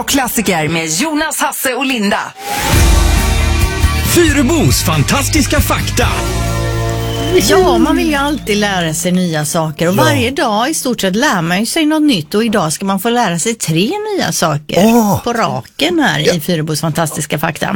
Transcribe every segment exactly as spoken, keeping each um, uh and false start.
Klassiker med Jonas, Hasse och Linda. Fyrebos fantastiska fakta. Ja, man vill ju alltid lära sig nya saker och ja. varje dag i stort sett lär man ju sig något nytt och idag ska man få lära sig tre nya saker oh. på raken här ja. i Fyrebos fantastiska fakta.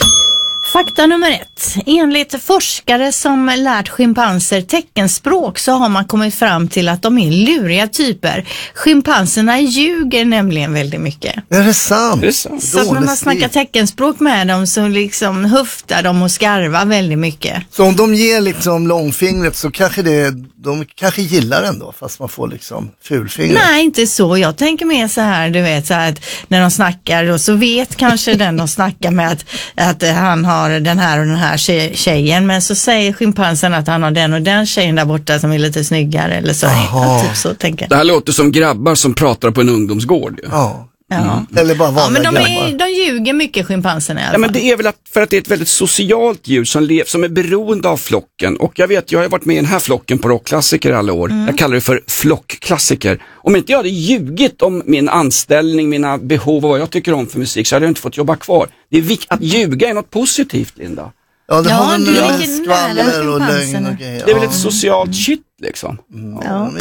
Fakta nummer ett. Enligt forskare som lärt schimpanser teckenspråk så har man kommit fram till att de är luriga typer. Schimpanserna ljuger nämligen väldigt mycket. Är det sant? Är det sant? Så att när man snackar teckenspråk med dem så liksom höftar de och skarvar väldigt mycket. Så om de ger liksom långfingret så kanske det, de kanske gillar den då fast man får liksom fulfingret? Nej, inte så. Jag tänker mer så här, du vet så här att när de snackar och så vet kanske den de snackar med att, att han har den här och den här tjejen, men så säger schimpansen att han har den och den tjejen där borta som är lite snyggare eller så. Ja, typ så tänker jag. Det här låter som grabbar som pratar på en ungdomsgård. Ja. Ja. Mm. Eller bara ja, men de, är, de ljuger mycket schimpanserna i alla fall. Ja, men det är väl att, för att det är ett väldigt socialt djur som, lev, som är beroende av flocken. Och jag vet, jag har varit med i den här flocken på rockklassiker alla år. Mm. Jag kallar det för flockklassiker. Om inte jag hade ljugit om min anställning, mina behov och vad jag tycker om för musik så hade jag inte fått jobba kvar. Det är viktigt att ljuga är något positivt, Linda. Ja, det ja, har en skvaller och lögn och grejer. Det är väl ett socialt shit liksom. Mm. Ja.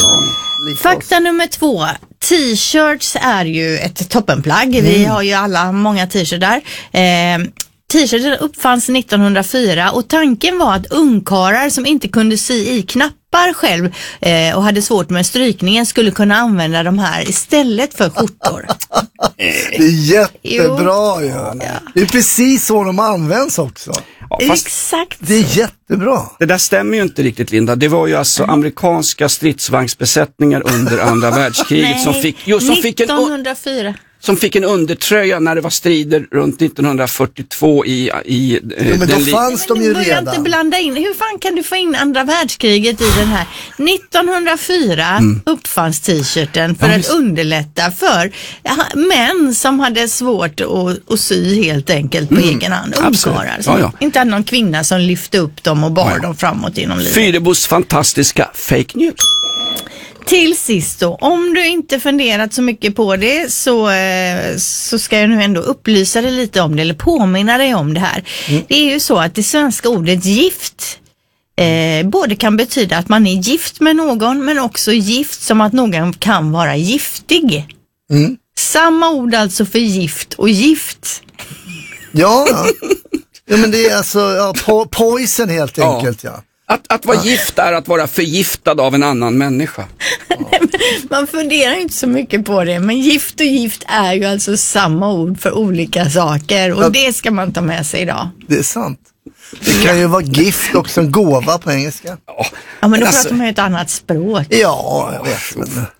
Fakta nummer två. T-shirts är ju ett toppenplagg. Mm. Vi har ju alla många t-shirts där. Eh, T-shirts uppfanns nittonhundrafyra och tanken var att ungkarlar som inte kunde sy i knappar själv eh, och hade svårt med strykningen skulle kunna använda de här istället för skjortor. Det är jättebra ju. Ja. Det är precis så de används också. Ja, exakt. Det är jättebra. Det där stämmer ju inte riktigt, Linda. Det var ju alltså mm. amerikanska stridsvagnsbesättningar under andra världskriget Nej, som fick jo, som nittonhundrafyra. Fick en, som fick en undertröja när det var strider runt nittonhundrafyrtiotvå i, i eh, jo, men då den fanns de ju redan. Inte blanda in. Hur fan kan du få in andra världskriget i den här? nittonhundrafyra mm. uppfanns t-shirten för ja, att underlätta för män som hade svårt att, att sy helt enkelt på mm. egen hand. Ungkarlar. Ja, ja. Inte hade någon kvinna som lyfte upp dem och bar ja. dem framåt inom livet. Fyrebos fantastiska fake news. Till sist då, om du inte funderat så mycket på det så, så ska jag nu ändå upplysa dig lite om det eller påminna dig om det här. Mm. Det är ju så att det svenska ordet gift eh, både kan betyda att man är gift med någon men också gift som att någon kan vara giftig. Mm. Samma ord alltså för gift och gift. Ja, ja men det är alltså ja, po- poison helt enkelt ja. Att, att vara ja. gift är att vara förgiftad av en annan människa. Ja. Man funderar ju inte så mycket på det. Men gift och gift är ju alltså samma ord för olika saker. Och ja. det ska man ta med sig idag. Det är sant. Det kan ju vara gift också, en gåva på engelska. Ja, men då alltså, pratar man ju ett annat språk. Ja, jag vet. Men